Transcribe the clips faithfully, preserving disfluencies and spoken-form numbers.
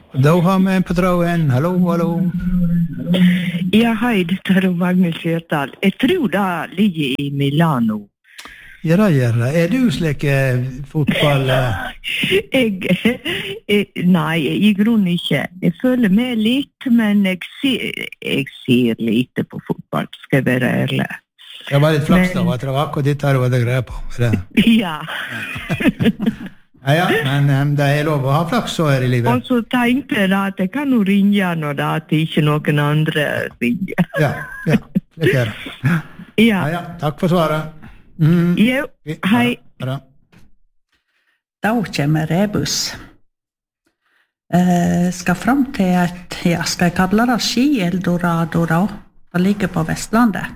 Da har vi en på tråden. Hallo, hallo. Ja, hei, dette er Magnus Fjertal. Jeg tror det ligger i Milano. Ja, det gjør det. Er du slik fotball? Jeg, jeg, nei, i grunnen ikke. Jeg føler med litt, men jeg ser, jeg ser lite på fotball, skal jeg være ærlig. Det var litt flaks da, at det var akkurat ditt her og det greier på. Det. Ja. Ja, ja, men um, det er lov å ha flaks så her i livet. Og så tenkte jeg da at jeg kan jo ringe når det at ikke noen andre ringer. Ja, ja, det er det. Ja. Ja, ja, takk for svaret. Mm. Jo, hei. Bra. Da kommer rebus. Eh, skal fram til et, ja, skal jeg kalle det Ski-Eldorado da? Det ligger på Vestlandet.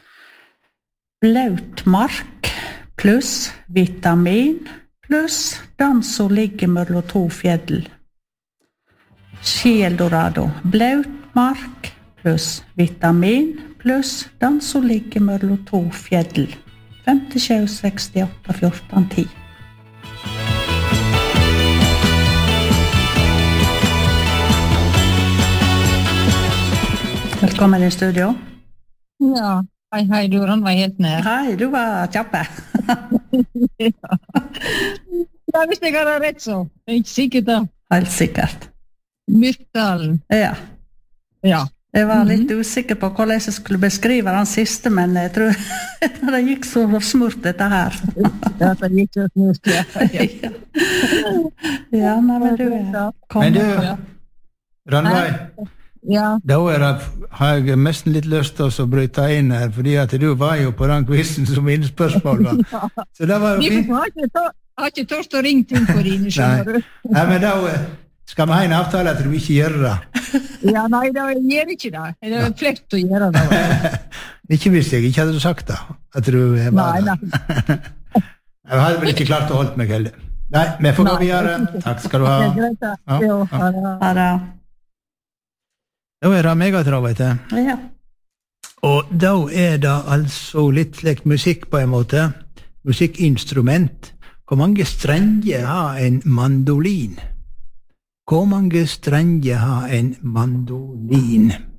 Blaut mark pluss vitamin pluss den som ligger mellom to fjell. Ski-Eldorado. Blaut mark pluss vitamin pluss den som ligger mellom to fjell. femtisju sekstiåtte fjorten ti. Velkommen i studio. Ja, hei, hei, du var helt nær. Hei, du var kjappe. Ja. Ja, hvis jeg har rett så. Jeg er ikke sikker da. Helt sikkert. Myrkdalen. Ja. Ja. Jeg var litt usikker på hvordan jeg skulle beskrive den siste, men jeg tror det gikk så smurt dette her. Ja, det gikk så smurt, ja. Ja, ja nei, men du er Men du, Randveig, Ja. da er det, har jeg nesten litt lyst til å bryte inn her, fordi at du var jo på den quizen som innspørsmål var. Så det var jo fint. Vi har ikke tørst å ringe til for dine, skjønner du. Nei, men da skal vi ha en avtale at du ikke gjør det. Ja, nei, da gjør ikke det. Det er flekt å gjøre det. Ikke hvis jeg ikke hadde sagt det, at du var Nei, nei. Jeg hadde vel ikke klart å holde meg heller. Nei, vi får gå videre. Takk skal du ha. Det er greit, da. Ja, Jo, ja. ha det. Ha det. Da er det megatrav, vet jeg. Ja. Og da er det altså litt slik musikk på en måte. Musikkinstrument. Hvor mange strenger har en mandolin? Hvor mange strenger har en mandolin?